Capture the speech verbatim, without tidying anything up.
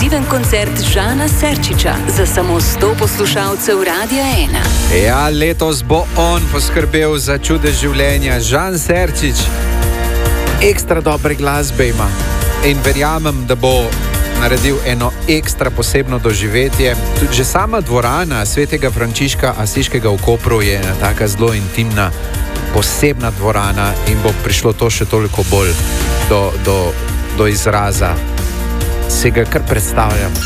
ekskluziven koncert Žana Serčiča za samo sto poslušalcev Radia ena. Ja, letos bo on poskrbel za čudež življenja. Žan Serčič ekstra dobre glasbe ima in verjamem, da bo naredil eno ekstra posebno doživetje. Tudi že sama dvorana svetega Frančiška Asiškega v Kopru je taka zelo intimna, posebna dvorana in bo prišlo to še toliko bolj do, do, do izraza. Se ga kar predstavljam.